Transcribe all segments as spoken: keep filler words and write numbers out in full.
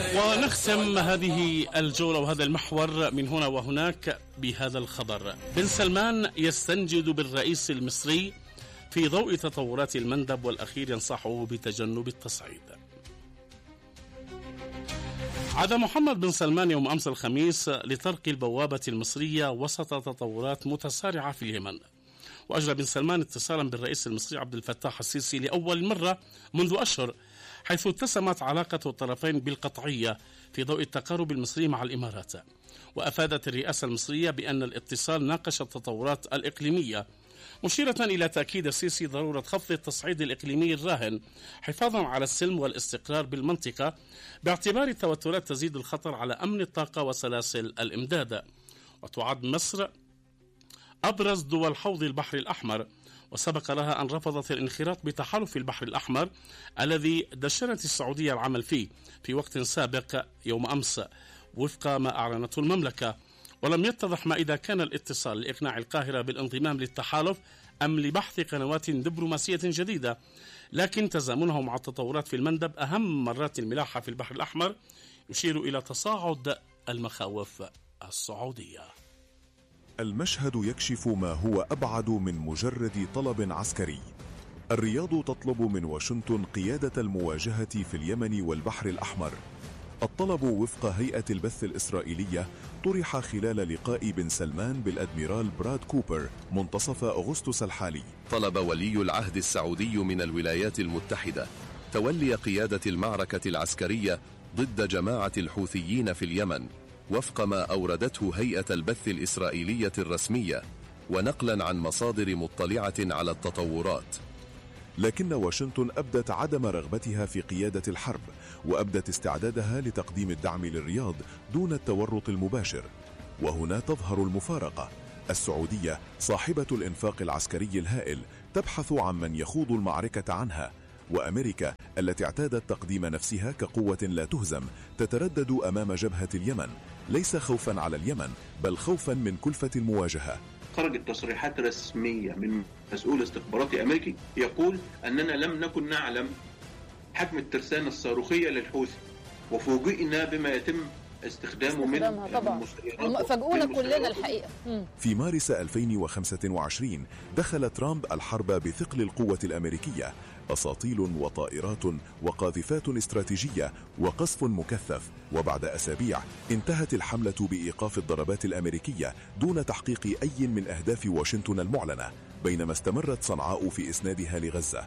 ونختم هذه الجولة وهذا المحور من هنا وهناك بهذا الخبر: بن سلمان يستنجد بالرئيس المصري في ضوء تطورات المندب والأخير ينصحه بتجنب التصعيد. عاد محمد بن سلمان يوم أمس الخميس لطرق البوابة المصرية وسط تطورات متسارعة في اليمن. وأجرى بن سلمان اتصالا بالرئيس المصري عبد الفتاح السيسي لأول مرة منذ أشهر، حيث اتسمت علاقة الطرفين بالقطعية في ضوء التقارب المصري مع الإمارات. وأفادت الرئاسة المصرية بأن الاتصال ناقش التطورات الإقليمية، مشيرة إلى تأكيد السيسي ضرورة خفض التصعيد الإقليمي الراهن حفاظا على السلم والاستقرار بالمنطقة، باعتبار التوترات تزيد الخطر على أمن الطاقة وسلاسل الإمداد. وتعد مصر أبرز دول حوض البحر الأحمر، وسبق لها أن رفضت الانخراط بتحالف البحر الأحمر الذي دشنت السعودية العمل فيه في وقت سابق يوم أمس وفق ما أعلنته المملكة. ولم يتضح ما إذا كان الاتصال لإقناع القاهرة بالانضمام للتحالف أم لبحث قنوات دبلوماسية جديدة، لكن تزامنه مع التطورات في المندب أهم مرات الملاحة في البحر الأحمر يشير إلى تصاعد المخاوف السعودية. المشهد يكشف ما هو أبعد من مجرد طلب عسكري. الرياض تطلب من واشنطن قيادة المواجهة في اليمن والبحر الأحمر. الطلب وفق هيئة البث الإسرائيلية طرح خلال لقاء بن سلمان بالأدميرال براد كوبر منتصف أغسطس الحالي. طلب ولي العهد السعودي من الولايات المتحدة تولي قيادة المعركة العسكرية ضد جماعة الحوثيين في اليمن وفق ما أوردته هيئة البث الإسرائيلية الرسمية، ونقلا عن مصادر مطلعة على التطورات. لكن واشنطن أبدت عدم رغبتها في قيادة الحرب، وأبدت استعدادها لتقديم الدعم للرياض دون التورط المباشر. وهنا تظهر المفارقة: السعودية صاحبة الإنفاق العسكري الهائل تبحث عن من يخوض المعركة عنها، وأمريكا التي اعتادت تقديم نفسها كقوة لا تهزم تتردد أمام جبهة اليمن، ليس خوفا على اليمن بل خوفا من كلفة المواجهة. خرجت تصريحات رسمية من مسؤول استخباراتي أمريكي يقول أننا لم نكن نعلم حجم الترسانة الصاروخية للحوثي، وفوجئنا بما يتم استخدامه من طبعا فاجئونا كلنا الحقيقة. في مارس ألفين وخمسة وعشرين دخل ترامب الحرب بثقل القوة الأمريكية، أساطيل وطائرات وقاذفات استراتيجية وقصف مكثف. وبعد أسابيع انتهت الحملة بإيقاف الضربات الأمريكية دون تحقيق أي من أهداف واشنطن المعلنة، بينما استمرت صنعاء في إسنادها لغزة.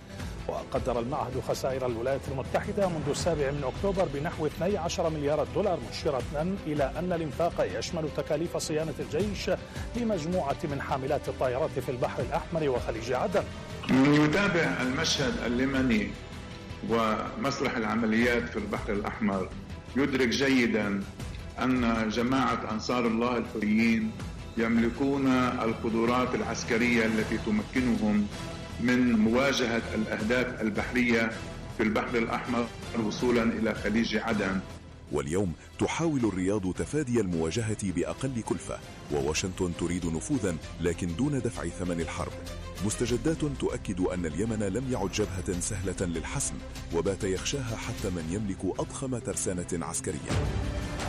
وقدر المعهد خسائر الولايات المتحدة منذ السابع من أكتوبر بنحو اثني عشر مليار دولار، مشيرة إلى أن الإنفاق يشمل تكاليف صيانة الجيش لمجموعة من حاملات الطائرات في البحر الأحمر وخليج عدن. من يتابع المشهد اليمني ومسرح العمليات في البحر الأحمر يدرك جيدا أن جماعة أنصار الله الحوثيين يملكون القدرات العسكرية التي تمكنهم من مواجهة الأهداف البحرية في البحر الأحمر وصولا إلى خليج عدن. واليوم تحاول الرياض تفادي المواجهة بأقل كلفة، وواشنطن تريد نفوذا لكن دون دفع ثمن الحرب. مستجدات تؤكد أن اليمن لم يعد جبهة سهلة للحسم، وبات يخشاها حتى من يملك أضخم ترسانة عسكرية.